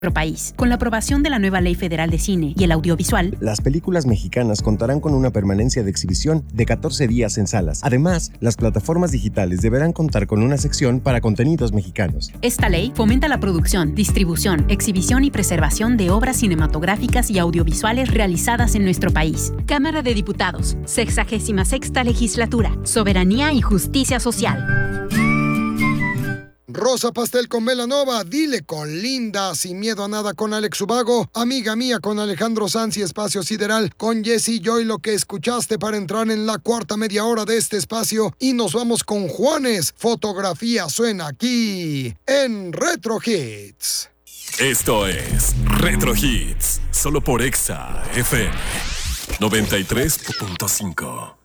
país. Con la aprobación de la nueva Ley Federal de Cine y el Audiovisual, las películas mexicanas contarán con una permanencia de exhibición de 14 días en salas. Además, las plataformas digitales deberán contar con una sección para contenidos mexicanos. Esta ley fomenta la producción, distribución, exhibición y preservación de obras cinematográficas y audiovisuales realizadas en nuestro país. Cámara de Diputados, 66ª Legislatura, Soberanía y Justicia Social. Rosa Pastel con Belanova, dile con Linda, Sin Miedo a Nada con Alex Ubago, Amiga Mía con Alejandro Sanz y Espacio Sideral con Jesse Joy, lo que escuchaste para entrar en la cuarta media hora de este espacio. Y nos vamos con Juanes, Fotografía suena aquí en Retro Hits. Esto es Retro Hits, solo por Exa FM 93.5.